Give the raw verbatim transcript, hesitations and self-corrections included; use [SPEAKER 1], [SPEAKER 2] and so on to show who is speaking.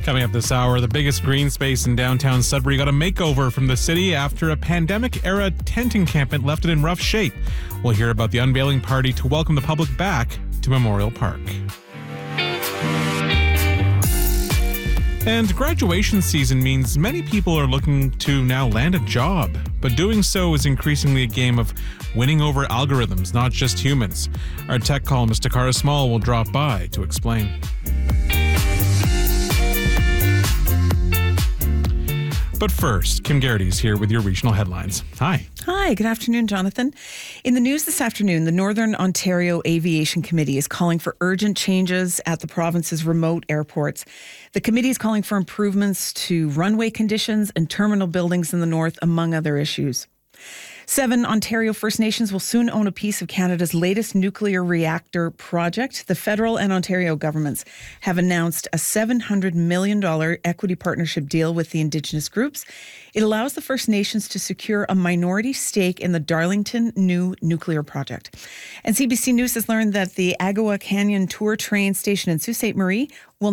[SPEAKER 1] Coming up this hour, the biggest green space in downtown Sudbury got a makeover from the city after a pandemic-era tent encampment left it in rough shape. We'll hear about the unveiling party to welcome the public back to Memorial Park. And graduation season means many people are looking to now land a job, but doing so is increasingly a game of winning over algorithms, not just humans. Our tech columnist Takara Small will drop by to explain. But first, Kim Garrity's here with your regional headlines. Hi.
[SPEAKER 2] Hi, good afternoon, Jonathan. In the news this afternoon, the Northern Ontario Aviation Committee is calling for urgent changes at the province's remote airports. The committee is calling for improvements to runway conditions and terminal buildings in the north, among other issues. Seven Ontario First Nations will soon own a piece of Canada's latest nuclear reactor project. The federal and Ontario governments have announced a seven hundred million dollars equity partnership deal with the Indigenous groups. It allows the First Nations to secure a minority stake in the Darlington new nuclear project. And C B C News has learned that the Agawa Canyon Tour train station in Sault Ste. Marie will